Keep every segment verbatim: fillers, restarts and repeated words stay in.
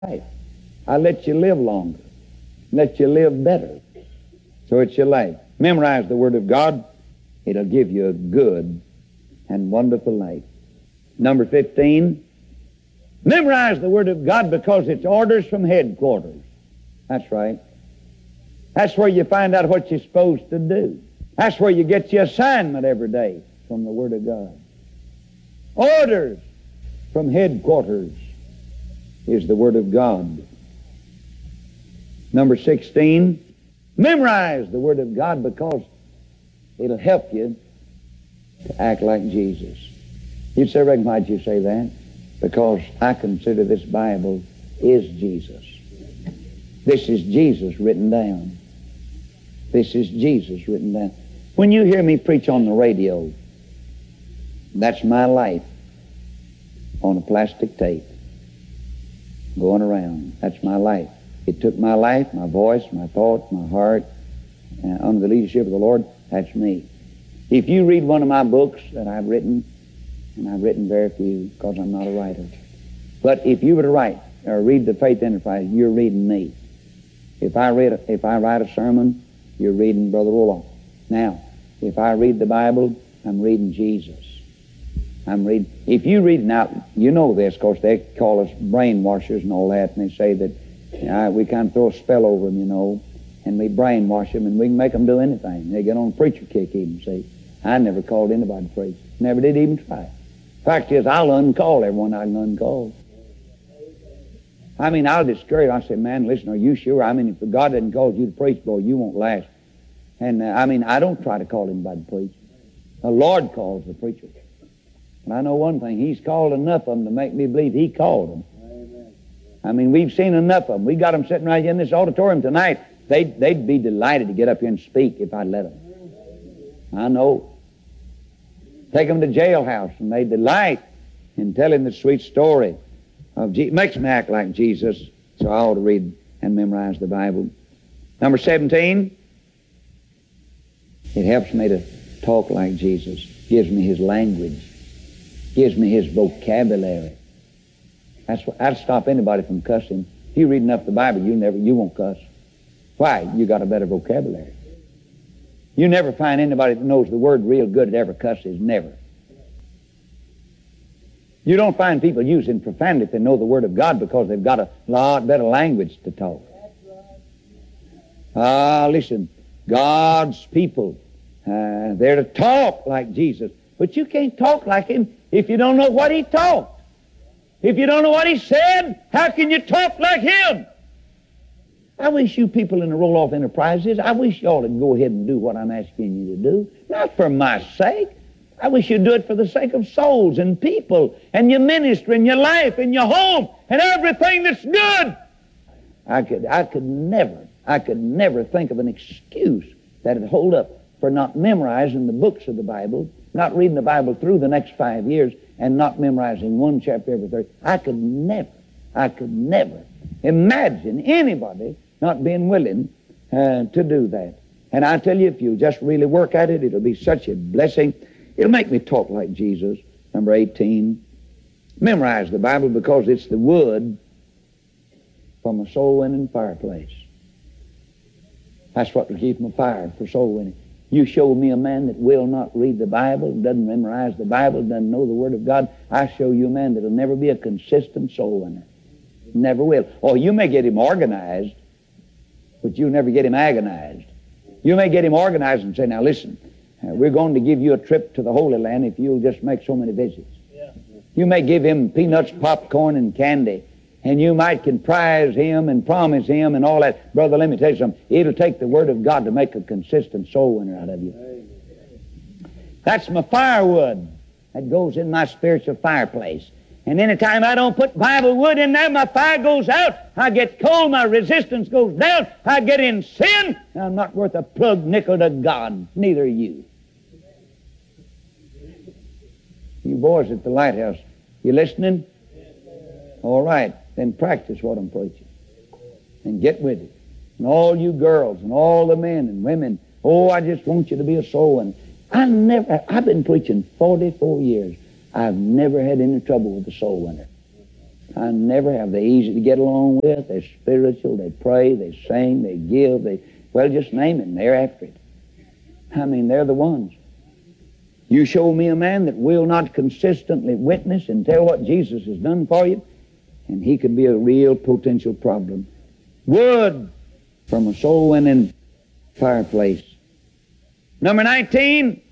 life. I let you live longer. Let you live better. So it's your life. Memorize the Word of God. It'll give you a good and wonderful life. Number fifteen, memorize the Word of God because it's orders from headquarters. That's right. That's where you find out what you're supposed to do. That's where you get your assignment every day from the Word of God. Orders from headquarters is the Word of God. Number sixteen, memorize the Word of God because it'll help you to act like Jesus. You'd say, Reverend, why'd you say that? Because I consider this Bible is Jesus. This is Jesus written down. This is Jesus written down. When you hear me preach on the radio, that's my life on a plastic tape going around. That's my life. It took my life, my voice, my thoughts, my heart, and under the leadership of the Lord, that's me. If you read one of my books that I've written, and I've written very few because I'm not a writer, but if you were to write or read the Faith Enterprise, you're reading me. If I read, if I write a sermon, you're reading Brother Roloff. Now, if I read the Bible, I'm reading Jesus. I'm reading. If you read now, you know this, of course, they call us brainwashers and all that, and they say that uh, we kind of throw a spell over them, you know, and we brainwash them, and we can make them do anything. They get on a preacher kick even, see. I never called anybody to preach. Never did even try. Fact is, I'll uncall everyone I can uncall. I mean, I'll discourage. I say, man, listen, are you sure? I mean, if God didn't call you to preach, boy, you won't last. And, uh, I mean, I don't try to call anybody to preach. The Lord calls the preacher. And I know one thing, He's called enough of them to make me believe He called them. Amen. I mean, we've seen enough of them. We got them sitting right here in this auditorium tonight. They'd, they'd be delighted to get up here and speak if I'd let them. I know. Take them to jailhouse and they delight in telling the sweet story of Jesus. It makes me act like Jesus, so I ought to read and memorize the Bible. Number seventeen, it helps me to talk like Jesus. Gives me His language. Gives me His vocabulary. That's what, I'd stop anybody from cussing. If you read enough of the Bible, you never, you won't cuss. Why? You got a better vocabulary. You never find anybody that knows the Word real good that ever cusses. Never. You don't find people using profanity if they know the Word of God because they've got a lot better language to talk. Ah, listen, God's people, uh, they're to talk like Jesus. But you can't talk like Him if you don't know what He taught. If you don't know what He said, how can you talk like Him? I wish you people in the Roloff Enterprises, I wish you all would go ahead and do what I'm asking you to do. Not for my sake. I wish you'd do it for the sake of souls and people and your ministry and your life and your home and everything that's good. I could, I could never, I could never think of an excuse that would hold up for not memorizing the books of the Bible, not reading the Bible through the next five years and not memorizing one chapter every third. I could never, I could never imagine anybody not being willing uh, to do that. And I tell you, if you just really work at it, it'll be such a blessing. It'll make me talk like Jesus. Number eighteen, memorize the Bible because it's the wood from a soul-winning fireplace. That's what will keep them afire for soul winning. You show me a man that will not read the Bible, doesn't memorize the Bible, doesn't know the Word of God, I show you a man that will never be a consistent soul winner. Never will. Or you may get him organized, but you'll never get him agonized. You may get him organized and say, now listen, uh, we're going to give you a trip to the Holy Land if you'll just make so many visits. Yeah. You may give him peanuts, popcorn, and candy, and you might comprise him and promise him and all that. Brother, let me tell you something. It'll take the Word of God to make a consistent soul winner out of you. Amen. That's my firewood that goes in my spiritual fireplace. And anytime I don't put Bible wood in there, my fire goes out, I get cold, my resistance goes down, I get in sin, and I'm not worth a plug nickel to God. Neither are you. You boys at the lighthouse, you listening? All right, then practice what I'm preaching. And get with it. And all you girls and all the men and women, oh, I just want you to be a soul winner. I never, I've been preaching forty-four years. I've never had any trouble with the soul winner. I never have. They're easy to get along with. They're spiritual. They pray. They sing. They give. They well, just name it. And they're after it. I mean, they're the ones. You show me a man that will not consistently witness and tell what Jesus has done for you, and he could be a real potential problem. Wood from a soul-winning fireplace. Number nineteen.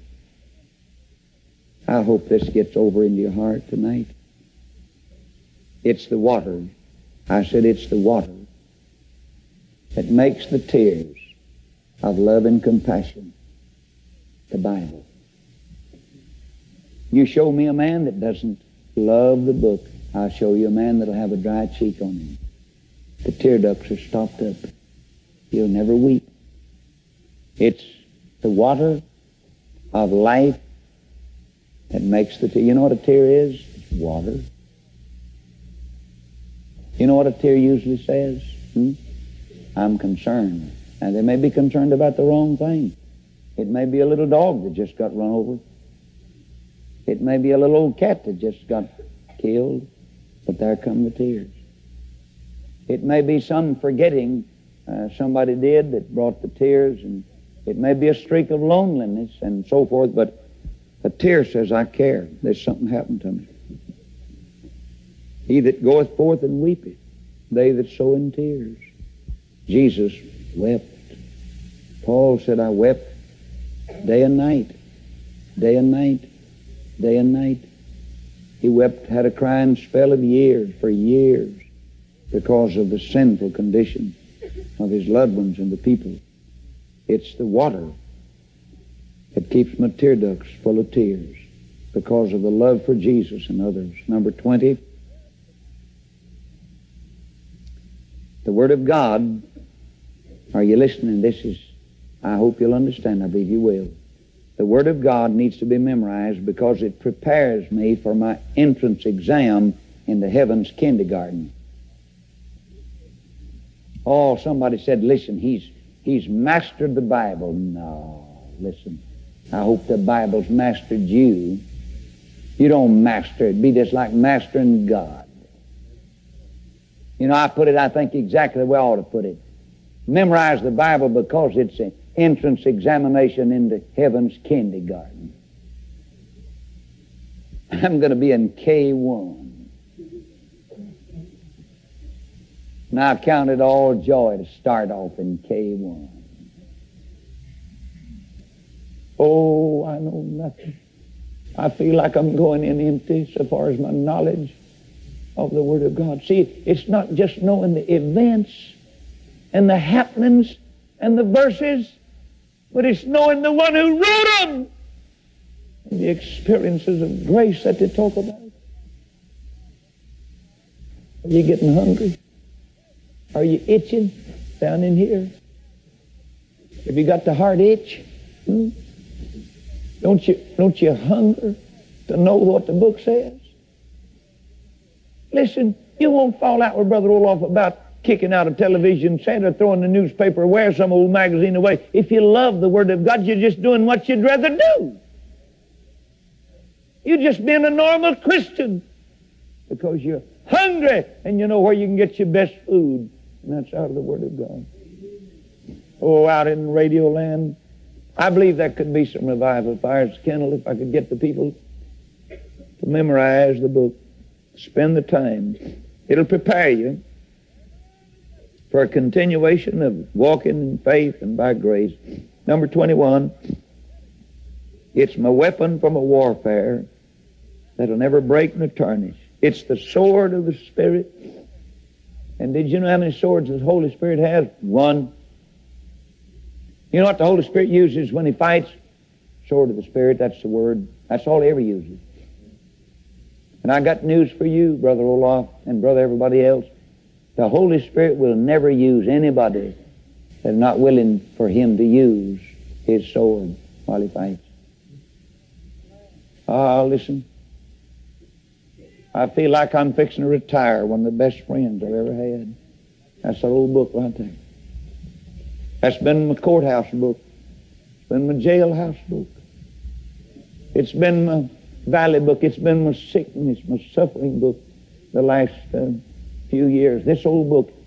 I hope this gets over into your heart tonight. It's the water. I said it's the water that makes the tears of love and compassion. The Bible. You show me a man that doesn't love the book, I'll show you a man that'll have a dry cheek on him. The tear ducts are stopped up. He'll never weep. It's the water of life that makes the tear. You know what a tear is? It's water. You know what a tear usually says? Hmm? I'm concerned. And they may be concerned about the wrong thing. It may be a little dog that just got run over. It may be a little old cat that just got killed. But there come the tears. It may be some forgetting uh, somebody did that brought the tears, and it may be a streak of loneliness and so forth, but a tear says, I care. There's something happened to me. He that goeth forth and weepeth, they that sow in tears. Jesus wept. Paul said, I wept day and night, day and night, day and night. He wept, had a crying spell of years, for years, because of the sinful condition of his loved ones and the people. It's the water that keeps my tear ducts full of tears because of the love for Jesus and others. Number twenty, the Word of God. Are you listening? This is, I hope you'll understand. I believe you will. The Word of God needs to be memorized because it prepares me for my entrance exam into heaven's kindergarten. Oh, somebody said, listen, he's he's mastered the Bible. No, listen. I hope the Bible's mastered you. You don't master it. Be just like mastering God. You know, I put it, I think, exactly the way I ought to put it. Memorize the Bible because it's an entrance examination into heaven's kindergarten. I'm going to be in K one. And I count it all joy to start off in K one. Oh, I know nothing. I feel like I'm going in empty so far as my knowledge of the Word of God. See, it's not just knowing the events and the happenings and the verses, but it's knowing the one who wrote them and the experiences of grace that they talk about. Are you getting hungry? Are you itching down in here? Have you got the heart itch? Hmm? Don't you, don't you hunger to know what the book says? Listen, you won't fall out with Brother Olaf about kicking out a television set or throwing the newspaper or wear some old magazine away. If you love the Word of God, you're just doing what you'd rather do. You're just being a normal Christian because you're hungry and you know where you can get your best food, and that's out of the Word of God. Oh, out in radio land, I believe there could be some revival fires, Kendall, if I could get the people to memorize the book, spend the time. It'll prepare you for a continuation of walking in faith and by grace. Number twenty-one, it's my weapon from a warfare that'll never break nor tarnish. It's the sword of the Spirit. And did you know how many swords the Holy Spirit has? One. You know what the Holy Spirit uses when He fights? Sword of the Spirit, that's the word. That's all He ever uses. And I got news for you, Brother Olaf and Brother everybody else. The Holy Spirit will never use anybody that's not willing for Him to use His sword while He fights. Ah, listen. I feel like I'm fixing to retire, one of the best friends I've ever had. That's that old book right there. That's been my courthouse book. It's been my jailhouse book. It's been my valley book. It's been my sickness, my suffering book. the last uh, few years. This old book